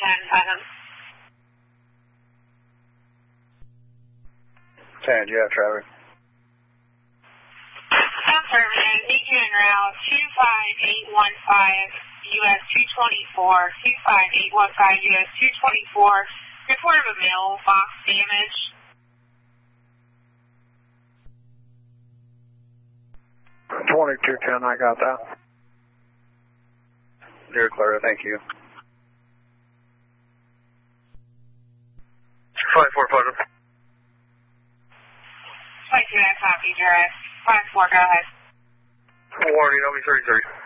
10, you have traffic. Affirmative. Need you en route 25815 US 224. 25815 US 224. Report of a mailbox damage. 2210, I got that. You're clear, thank you. 54 Pleasant. 22, I copy, direct. 54, go ahead. Warning, LB 33.